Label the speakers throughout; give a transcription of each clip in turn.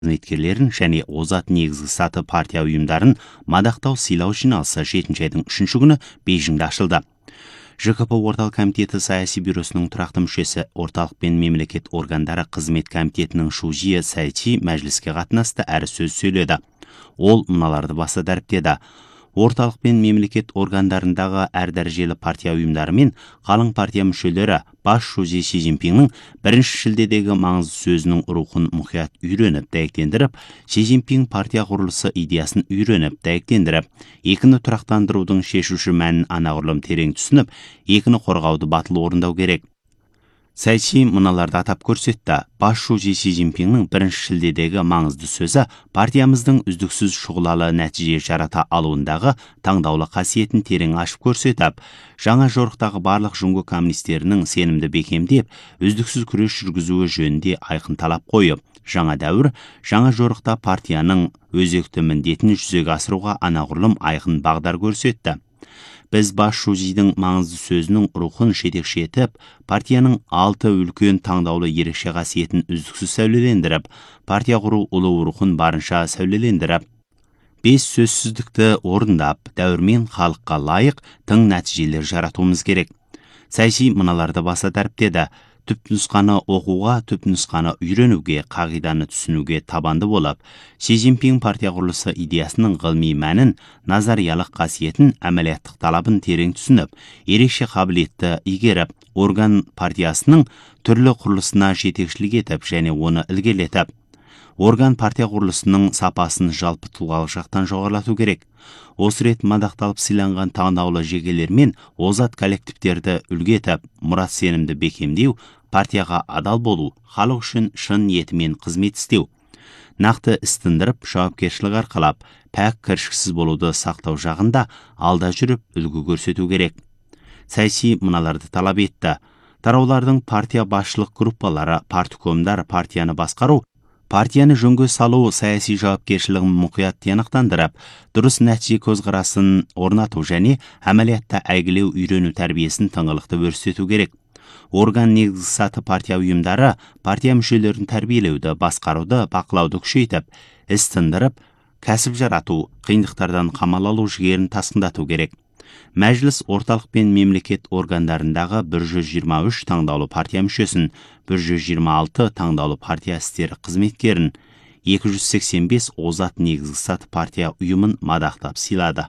Speaker 1: қызметкерлерін және озат негізгі саты партия ұйымдарын мадақтау сыйлау жиналысы 7 айдың 3 күні Бейжіңде ашылды. ЖКП орталық комитеті саяси бюросының тұрақты мүшесі, орталық пен мемлекет органдары қызмет комитетінің Шужия Сайчи мәжіліске қатынасты әрі сөз сөйледі. Ол мыналарды баса дәріптеді. Орталық пен мемлекет органдарындағы әр дәрежелі партия ұйымдары мен қалың партия мүшелері бас Шузи Си Цзиньпиннің 1 шілдедегі маңызды сөзінің рухын мұқият үйреніп, дәйектендіріп, Си Цзиньпин партия құрылысы идеясын үйреніп, дәйектендіріп, екіні тұрақтандырудың шешуші мәнін анағұрлым терең түсініп, екіні қорғауды батыл орындау керек. Сайчи мыналарды атап көрсетті. Бас Шузи Си Цзиньпиннің 1 шілдедегі маңызды сөзі партиямыздың үздіксіз шұғылалы нәтиже жарата алуындағы таңдаулы қасиетін терең ашып көрсетіп, жаңа жорықтағы барлық жұңғы коммунистерінің сенімді бекемдеп, үздіксіз күрес жүргізуі жөнінде айқын талап қойып, жаңа дәуір, жаңа жорықта партияның өзекті міндетін жүзеге асыруға анағұрлым айқын бағдар көрсетті. Біз бас Шузидің маңызды сөзінің рухын жетекші етіп, партияның 6 үлкен таңдаулы ерекше қасиетін үздіксіз сәулелендіріп, партия құру ұлы рухын барынша сәулелендіріп, 5 сөзсіздікті орындап, дәуірмен халыққа лайық тың нәтижелер жаратуымыз керек. Сайчи мыналарды баса дәріптеді. Түпнұсқаны оқуға, түпнұсқаны үйренуге, қағиданы түсінуге табанды болып, Си Цзиньпин партия құрылысы идеясының ғылыми мәнін, назариялық қасиетін, әмәлияттық талабын терең түсініп, ерекше қабілетті игеріп, орган партиясының түрлі құрылысына жетекшілік етіп және оны ілгерілетіп, орган партия құрылысының сапасын жалпы тұлғалық жақтан жоғарлату керек. Осы рет мадақталып сыйланған таңдаулы жекелер мен озат коллективтерді үлгі етіп, мұрат сенімді бекемдеу, партияға адал болу, халық үшін шын ниетімен қызмет істеу, нақты іс тындырып, жауапкершілік арқалап, пәк кіршіксіз болуды сақтау жағында алда жүріп, үлгі көрсету керек. Сайчи мыналарды талап етті. Тараулардың партия басшылық группалары, парткомдар партияны басқару, партияны жөнге салу, саяси жауапкершілігін мұқият тиянақтандырып, дұрыс нәтиже көзқарасын орнату және әмәлиятта әйгілеу үйрену тәрбиесін тыңғылықты өрістету керек. Орган негізгі саты партия ұйымдары партия мүшелерін тәрбиелеуді, басқаруды, бақылауды күшейтіп, іс тындырып, кәсіп жарату, қиындықтардан қамал алу жігерін тасқындату керек. Мәжіліс орталық пен мемлекет органдарындағы 123 таңдаулы партия мүшесін, 126 таңдаулы партия істері қызметкерін, 285 озат негізгі саты партия ұйымын мадақтап сыйлады.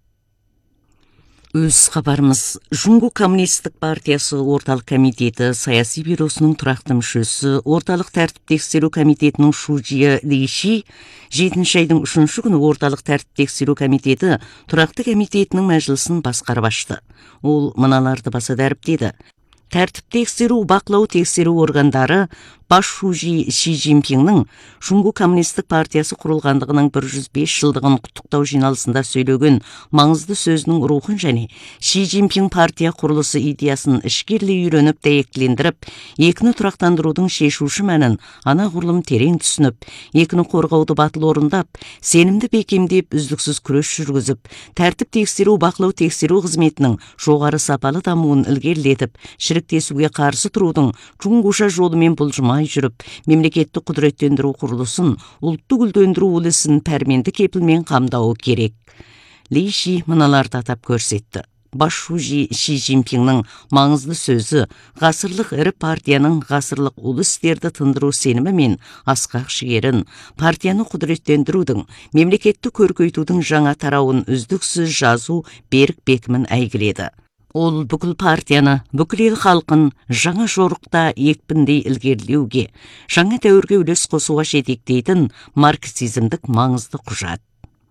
Speaker 2: Өз хабарымыз, Жұңгу коммунистік партиясы орталық комитеті саяси бюросының тұрақты мүшесі, орталық тәртіп тексеру комитетінің Шужия Лиши 7 айдың 3 күні орталық тәртіп тексеру комитеті тұрақты комитетінің мәжілісін басқарып ашты. Ол мыналарды баса дәріптеді. Тәртіп тексеру, бақылау тексеру органдары бас Шузи Си Цзиньпиннің Жұңгу коммунистік партиясы құрылғандығының 105 жылдығын құттықтау жиналысында сөйлеген маңызды сөзінің рухын және Си Цзиньпин партия құрылысы идеясын ішкерлей үйреніп, дәйектілендіріп, екіні тұрақтандырудың шешуші мәнін анағұрлым терең түсініп, екіні қорғауды батыл орындап, сенімді бекемдеп, үздіксіз күрес жүргізіп, тәртіп тексеру, бақылау тексеру қызметінің жоғары сапалы дамуын ілгерілетіп, шіріктесуге қарсы тұрудың жұңғуша жолымен бұлжымай жүріп, мемлекетті құдіреттендіру құрылысын, ұлтты гүлдендіру үлісін пәрменді кепілмен қамдауы керек. Лиши мыналарды атап көрсетті. Бас Шузи Си Цзиньпиннің маңызды сөзі ғасырлық ірі партияның ғасырлық ұлы істерді тындыру сенімі мен асқақ жігерін, партияны құдіреттендірудің, мемлекетті көркейтудің жаңа тарауын үздіксіз жазу берік бекімін әйгіледі. Ол бүкіл партияны, бүкіл ел халқын жаңа жорықта екпіндей ілгерілеуге, жаңа дәуірге үлес қосуға жетектейтін марксизмдік маңызды құжат.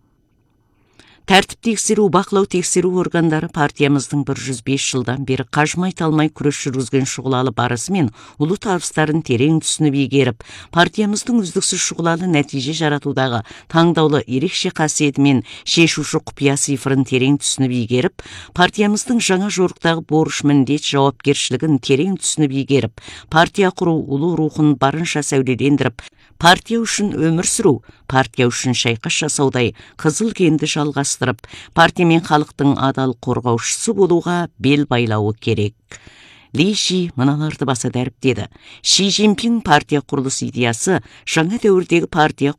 Speaker 2: Тәртіп тексеру, бақылау тексеру органдары партиямыздың 105 жылдан бері қажымай талмай күрес жүргізген шұғылалы барысы мен ұлы табыстарын терең түсініп игеріп, партиямыздың үздіксіз шұғылалы нәтиже жаратудағы таңдаулы ерекше қасиеті мен шешуші құпия цифрын терең түсініп игеріп, партиямыздың жаңа жорықтағы борыш міндет жауапкершілігін терең түсініп игеріп, партия құру ұлы рухын барынша сәулелендіріп, партия үшін өмір сүру, партия үшін шайқас жасаудай қызыл кенді жалғастырып, партия мен халықтың адал қорғаушысы болуға бел байлауы керек. Ли Ши мыналарды баса дәріптеді. Ши Цзиньпин партия құрылыс идеясы жаңа дәуірдегі партия